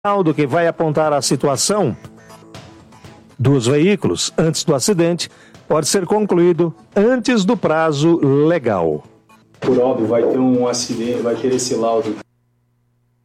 laudo que vai apontar a situação dos veículos antes do acidente pode ser concluído antes do prazo legal. Por óbvio, vai ter um acidente, vai ter esse laudo